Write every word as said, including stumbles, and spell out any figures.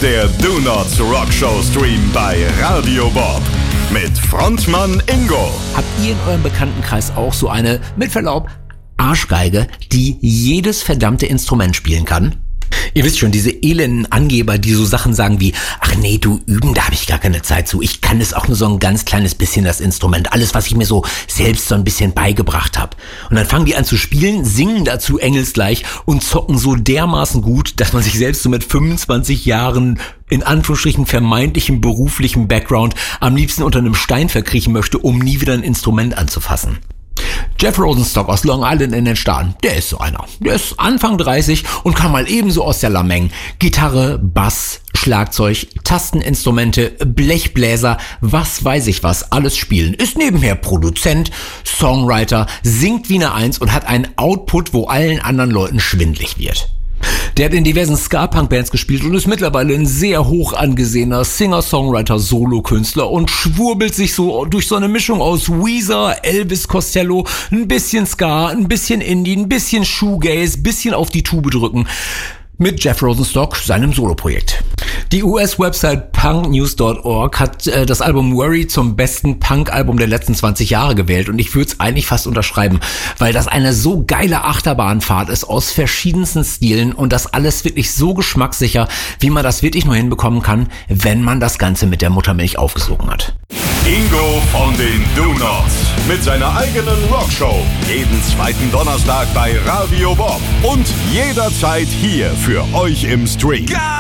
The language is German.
der Do Nots Rock Show Stream bei Radio Bob mit Frontmann Ingo. Habt ihr in eurem Bekanntenkreis auch so eine, mit Verlaub, Arschgeige, die jedes verdammte Instrument spielen kann? Ihr wisst schon, diese elenden Angeber, die so Sachen sagen wie, ach nee, du, üben, da habe ich gar keine Zeit zu. Ich kann es auch nur so ein ganz kleines bisschen, das Instrument. Alles, was ich mir so selbst so ein bisschen beigebracht habe. Und dann fangen die an zu spielen, singen dazu engelsgleich und zocken so dermaßen gut, dass man sich selbst so mit fünfundzwanzig Jahren in Anführungsstrichen vermeintlichem beruflichem Background am liebsten unter einem Stein verkriechen möchte, um nie wieder ein Instrument anzufassen. Jeff Rosenstock aus Long Island in den Staaten, der ist so einer. Der ist Anfang dreißig und kann mal ebenso aus der Lameng Gitarre, Bass, Schlagzeug, Tasteninstrumente, Blechbläser, was weiß ich was, alles spielen. Ist nebenher Produzent, Songwriter, singt wie eine Eins und hat einen Output, wo allen anderen Leuten schwindlig wird. Der hat in diversen Ska-Punk-Bands gespielt und ist mittlerweile ein sehr hoch angesehener Singer-Songwriter, Solokünstler und schwurbelt sich so durch so eine Mischung aus Weezer, Elvis Costello, ein bisschen Ska, ein bisschen Indie, ein bisschen Shoegaze, bisschen auf die Tube drücken. Mit Jeff Rosenstock, seinem Soloprojekt. Die U S-Website punk news dot org hat äh, das Album Worry zum besten Punk-Album der letzten zwanzig Jahre gewählt und ich würde es eigentlich fast unterschreiben, weil das eine so geile Achterbahnfahrt ist aus verschiedensten Stilen und das alles wirklich so geschmackssicher, wie man das wirklich nur hinbekommen kann, wenn man das Ganze mit der Muttermilch aufgesogen hat. Ingo von den Do Nots mit seiner eigenen Rockshow. Jeden zweiten Donnerstag bei Radio Bob und jederzeit hier für euch im Stream.